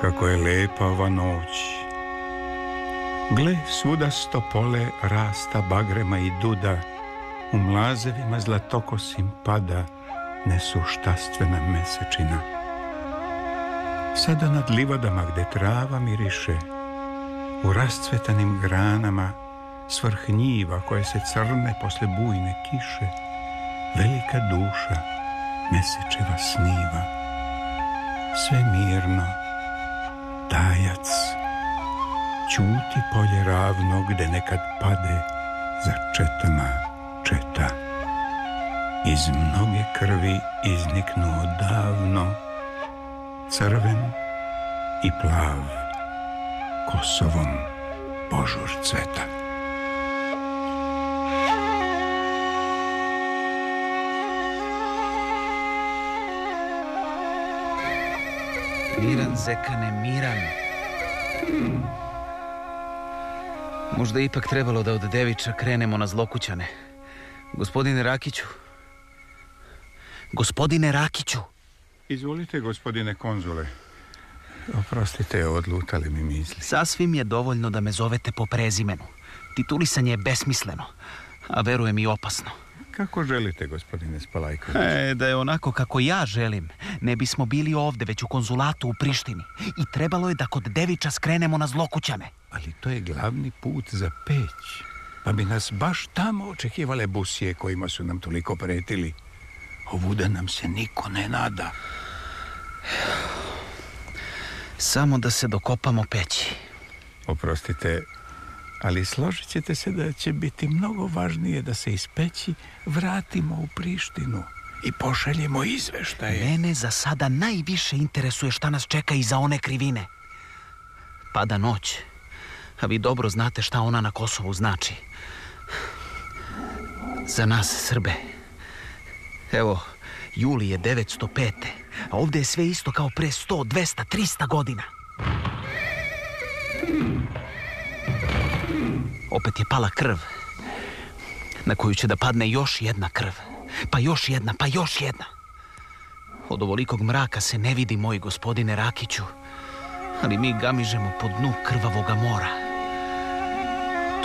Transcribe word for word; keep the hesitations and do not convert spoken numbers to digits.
kako je lepa ova noć. Gle, svuda stopole rasta bagrema i duda, u mlazevima zlatokosim pada nesuštastvena mesečina. Sada nad livadama gde trava miriše, u rascvetanim granama svrh njiva koje se crne posle bujne kiše, velika duša mesečeva sniva. Sve mirno, tajac, ćuti polje ravno gde nekad pade za četama četa. Iz mnoge krvi izniknuo davno crven i plav Kosovom požur cveta. Miran, Zekane, miran. Možda je ipak trebalo da od Deviča krenemo na Zlokućane. Gospodine Rakiću. Gospodine Rakiću. Izvolite, gospodine konzule. Oprostite, odlutali mi misli. Sasvim je dovoljno da me zovete po prezimenu. Titulisanje je besmisleno, a verujem i opasno. Kako želite, gospodine Spalajković? E, da je onako kako ja želim, ne bismo bili ovde, već u konzulatu u Prištini. I trebalo je da kod Deviča skrenemo na Zlokućane. Ali to je glavni put za Peć. Pa bi nas baš tamo očekivale busije kojima su nam toliko pretili. Ovuda nam se niko ne nada. Samo da se dokopamo Peći. Oprostite, ali složit ćete se da će biti mnogo važnije da se iz Peći vratimo u Prištinu i pošaljemo izveštaje. Mene za sada najviše interesuje šta nas čeka iza one krivine. Pada noć, a vi dobro znate šta ona na Kosovu znači. Za nas Srbe. Evo, juli je devetsto pete, a ovde je sve isto kao pre sto, dvesta, trista godina. Opet je pala krv, na koju će da padne još jedna krv, pa još jedna, pa još jedna. Od ovolikog mraka se ne vidi, moj gospodine Rakiću, ali mi gamižemo po dnu krvavoga mora.